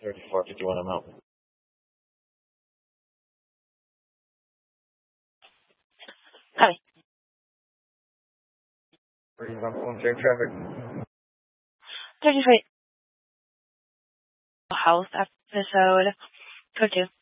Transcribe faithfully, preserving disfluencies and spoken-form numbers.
thirty-four fifty-one, I'm out. Hi. Breeze on phone, train traffic. thirty-five. House episode. Go to.